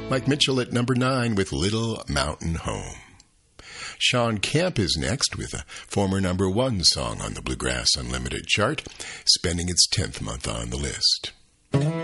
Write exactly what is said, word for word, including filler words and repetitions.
Mike Mitchell at number nine with Little Mountain Home. Sean Kemp is next with a former number one song on the Bluegrass Unlimited chart, spending its tenth month on the list.